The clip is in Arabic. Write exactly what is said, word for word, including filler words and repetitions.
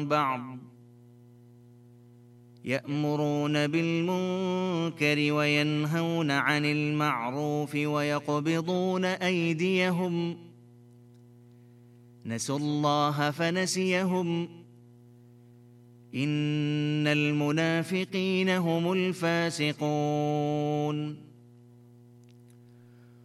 بعض يأمرون بالمنكر وينهون عن المعروف ويقبضون أيديهم نسوا الله فنسيهم إن المنافقين هم الفاسقون